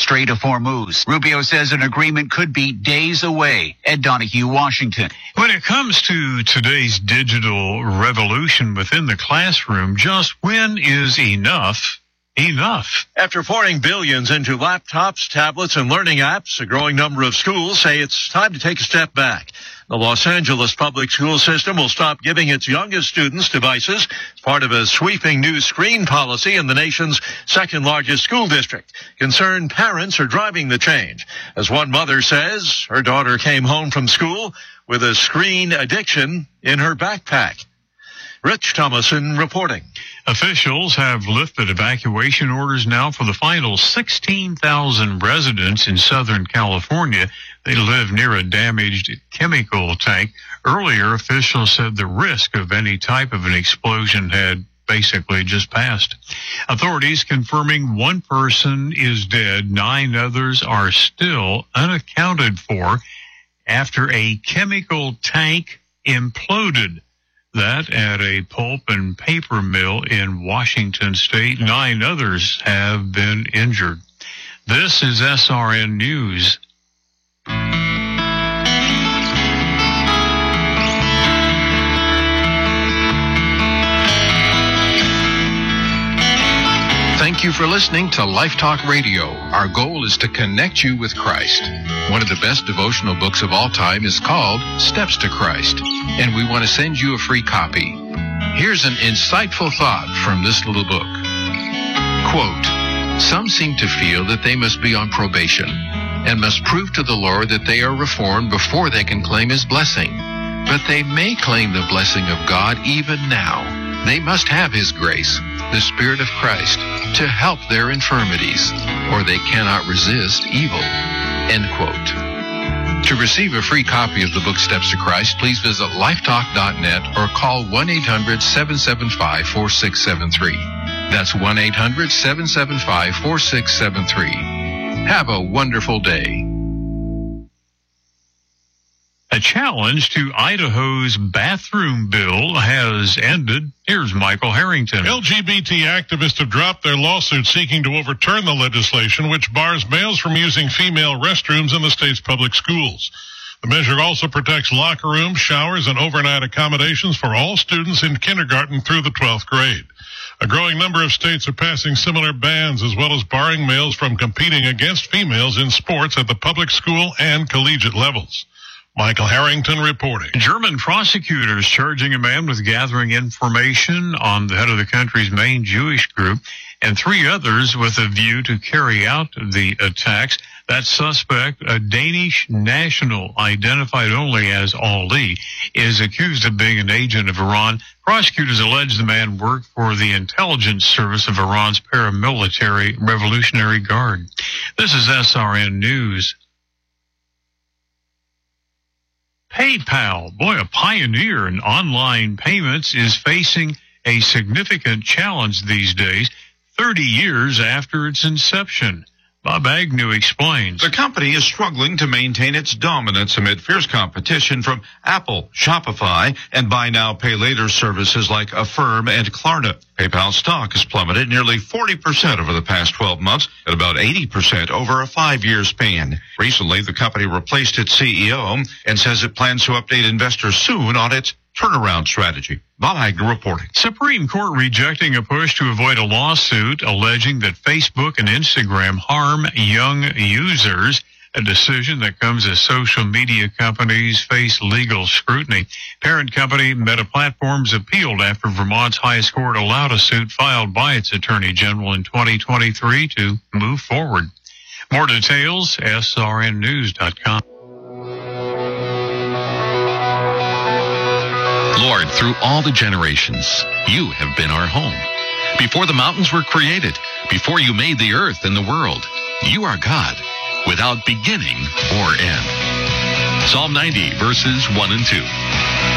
Strait of Hormuz. Rubio says an agreement could be days away. Ed Donahue, Washington. When it comes to today's digital revolution within the classroom, just when is enough? After pouring billions into laptops, tablets, and learning apps, a growing number of schools say it's time to take a step back. The Los Angeles public school system will stop giving its youngest students devices as part of a sweeping new screen policy in the nation's second largest school district. Concerned parents are driving the change. As one mother says, her daughter came home from school with a screen addiction in her backpack. Rich Thomason reporting. Officials have lifted evacuation orders now for the final 16,000 residents in Southern California. They live near a damaged chemical tank. Earlier, officials said the risk of any type of an explosion had basically just passed. Authorities confirming one person is dead. 9 others are still unaccounted for after a chemical tank imploded. That at a pulp and paper mill in Washington State. 9 others have been injured. This is SRN News. Thank you for listening to Life Talk Radio. Our goal is to connect you with Christ. One of the best devotional books of all time is called Steps to Christ, and we want to send you a free copy. Here's an insightful thought from this little book. Quote, some seem to feel that they must be on probation and must prove to the Lord that they are reformed before they can claim His blessing. But they may claim the blessing of God even now. They must have His grace, the Spirit of Christ, to help their infirmities, or they cannot resist evil. End quote. To receive a free copy of the book Steps to Christ, please visit lifetalk.net or call 1-800-775-4673. That's 1-800-775-4673. Have a wonderful day. A challenge to Idaho's bathroom bill has ended. Here's Michael Harrington. LGBT activists have dropped their lawsuit seeking to overturn the legislation which bars males from using female restrooms in the state's public schools. The measure also protects locker rooms, showers, and overnight accommodations for all students in kindergarten through the 12th grade. A growing number of states are passing similar bans, as well as barring males from competing against females in sports at the public school and collegiate levels. Michael Harrington reporting. German prosecutors charging a man with gathering information on the head of the country's main Jewish group and 3 others with a view to carry out the attacks. That suspect, a Danish national identified only as Ali, is accused of being an agent of Iran. Prosecutors allege the man worked for the intelligence service of Iran's paramilitary Revolutionary Guard. This is SRN News. PayPal, boy, a pioneer in online payments, is facing a significant challenge these days, 30 years after its inception. Bob Agnew explains. The company is struggling to maintain its dominance amid fierce competition from Apple, Shopify, and buy now, pay later services like Affirm and Klarna. PayPal stock has plummeted nearly 40% over the past 12 months and about 80% over a 5-year span. Recently, the company replaced its CEO and says it plans to update investors soon on its turnaround strategy. Bob Agnew reporting. Supreme Court rejecting a push to avoid a lawsuit alleging that Facebook and Instagram harm young users, a decision that comes as social media companies face legal scrutiny. Parent company Meta Platforms appealed after Vermont's highest court allowed a suit filed by its attorney general in 2023 to move forward. More details, srnnews.com. Lord, through all the generations, you have been our home. Before the mountains were created, before you made the earth and the world, you are God, without beginning or end. Psalm 90, verses 1 and 2.